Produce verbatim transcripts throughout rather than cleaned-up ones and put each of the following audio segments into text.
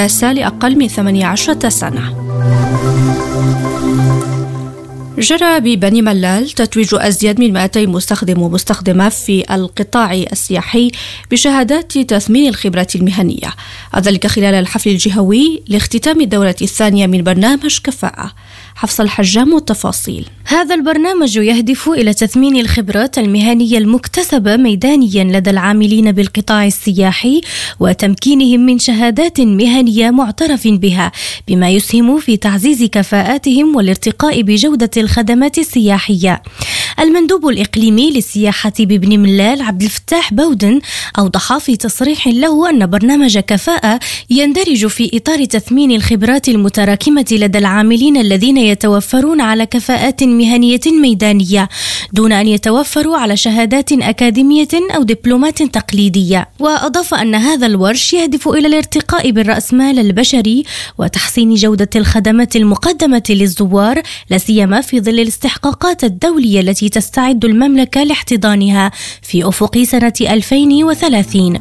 دراسة لأقل من ثمانية عشر سنة. جرى ببني ملال تتويج أزيد من مئتين مستخدم ومستخدمة في القطاع السياحي بشهادات تثمين الخبرة المهنية، وذلك خلال الحفل الجهوي لاختتام الدورة الثانية من برنامج كفاءة. حفص الحجام والتفاصيل. هذا البرنامج يهدف إلى تثمين الخبرات المهنية المكتسبة ميدانيا لدى العاملين بالقطاع السياحي وتمكينهم من شهادات مهنية معترف بها، بما يسهم في تعزيز كفاءاتهم والارتقاء بجودة الخدمات السياحية. المندوب الإقليمي للسياحة ببني ملال عبد الفتاح بودن أوضح في تصريح له أن برنامج كفاءة يندرج في إطار تثمين الخبرات المتراكمة لدى العاملين الذين يتوفرون على كفاءات مهنية ميدانية دون أن يتوفروا على شهادات أكاديمية أو دبلومات تقليدية. وأضاف أن هذا الورش يهدف إلى الارتقاء بالرأسمال البشري وتحسين جودة الخدمات المقدمة للزوار، لا سيما في ظل الاستحقاقات الدولية التي تستعد المملكة لاحتضانها في أفق سنة ألفين وثلاثين.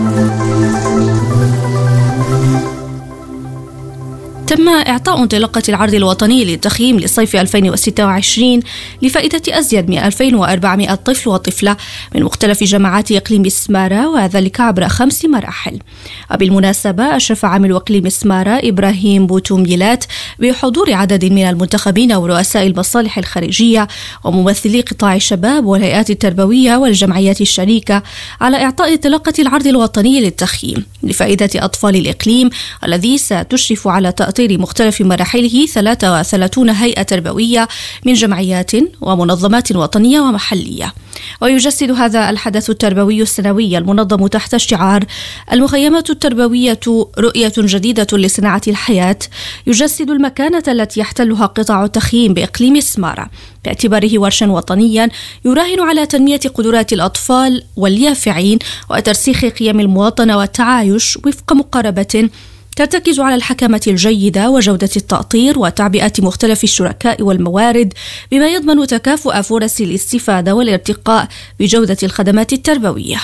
تم إعطاء انطلاقة العرض الوطني للتخييم لصيف ألفين وستة وعشرين لفائدة أزيد من ألفين وأربعمائة طفل وطفلة من مختلف جماعات إقليم سمارة، وذلك عبر خمس مراحل. وبالمناسبة أشرف عامل إقليم سمارة إبراهيم بوتوميلات بحضور عدد من المنتخبين ورؤساء المصالح الخارجية وممثلي قطاع الشباب والهيئات التربوية والجمعيات الشريكة على إعطاء انطلاقة العرض الوطني للتخييم لفائدة أطفال الإقليم، الذي ستشرف على تأطير مختلف مراحله ثلاثة وثلاثين هيئة تربوية من جمعيات ومنظمات وطنية ومحلية. ويجسد هذا الحدث التربوي السنوي المنظم تحت شعار المخيمات التربوية رؤية جديدة لصناعة الحياة، يجسد المكانة التي يحتلها قطاع التخييم بإقليم سمارة باعتباره ورشا وطنيا يراهن على تنمية قدرات الأطفال واليافعين وترسيخ قيم المواطنة والتعايش وفق مقاربة ترتكز على الحكمة الجيدة وجودة التأطير وتعبئة مختلف الشركاء والموارد، بما يضمن تكافؤ فرص الاستفادة والارتقاء بجودة الخدمات التربوية.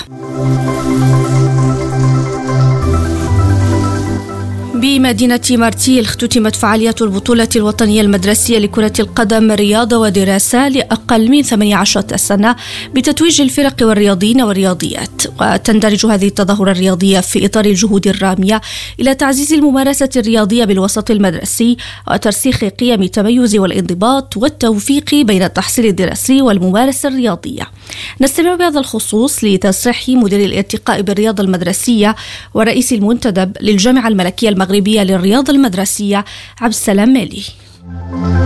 بمدينة مارتيل اختتمت فعاليات البطولة الوطنية المدرسية لكرة القدم رياضة ودراسة لأقل من ثمانية عشر سنة بتتويج الفرق والرياضيين والرياضيات. وتندرج هذه التظاهرة الرياضية في إطار الجهود الرامية إلى تعزيز الممارسة الرياضية بالوسط المدرسي وترسيخ قيم التميز والانضباط والتوفيق بين التحصيل الدراسي والممارسة الرياضية. نستمع بهذا الخصوص لتصريح مدير الارتقاء بالرياضة المدرسية ورئيس المنتدب للجامعة الملكية المغربية للرياضة المدرسية عبد السلام مالي.